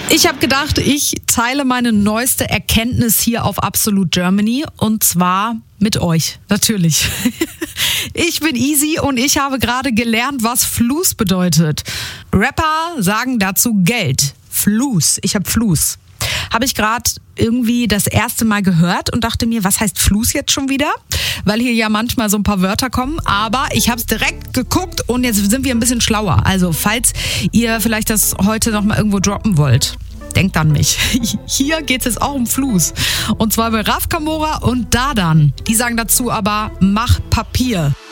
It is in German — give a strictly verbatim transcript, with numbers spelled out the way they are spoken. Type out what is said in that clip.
Ich habe gedacht, ich teile meine neueste Erkenntnis hier auf Absolute Germany und zwar mit euch, natürlich. Ich bin Easy und ich habe gerade gelernt, was Fluss bedeutet. Rapper sagen dazu Geld. Fluss. Ich habe Fluss. Habe ich gerade irgendwie das erste Mal gehört und dachte mir, was heißt Fluss jetzt schon wieder? Weil hier ja manchmal so ein paar Wörter kommen, aber ich habe es direkt geguckt und jetzt sind wir ein bisschen schlauer. Also falls ihr vielleicht das heute noch mal irgendwo droppen wollt, denkt an mich. Hier geht es auch um Fluss. Und zwar bei Raf Kamora und Dadan. Die sagen dazu aber, mach Papier.